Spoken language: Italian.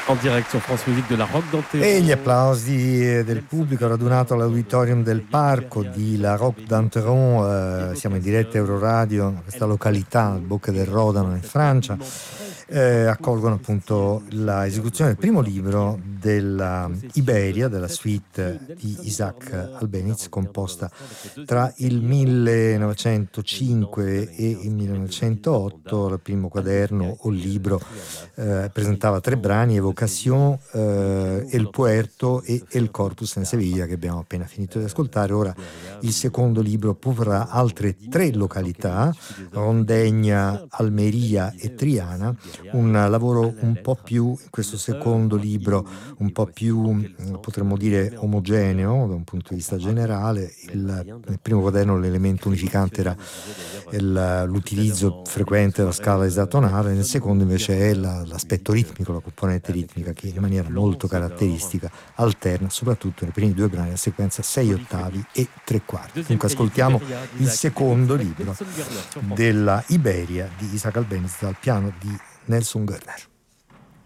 En direct sur France Musique de la Roque d'Anteron. E gli applausi del pubblico radunato all'auditorium del parco di La Roque d'Anteron. Siamo in diretta Euroradio, questa località al Bocca del Rodano in Francia. Accolgono appunto la esecuzione del primo libro della Iberia, della suite di Isaac Albéniz, composta tra il 1905 e il 1908. Il primo quaderno o libro presentava 3 brani: Evocation, El Puerto e El Corpus en Sevilla, che abbiamo appena finito di ascoltare. Ora il secondo libro covrà altre 3 località: Rondegna, Almeria e Triana. Un lavoro un po' più, in questo secondo libro, un po' più, potremmo dire, omogeneo da un punto di vista generale. Nel primo quaderno l'elemento unificante era l'utilizzo frequente della scala esatonale, nel secondo invece è l'aspetto ritmico, la componente ritmica, che in maniera molto caratteristica alterna, soprattutto nei primi 2 brani, la sequenza 6 ottavi e 3 quarti. Dunque ascoltiamo il secondo libro della Iberia di Isaac Albéniz dal piano di Nelson Gerner.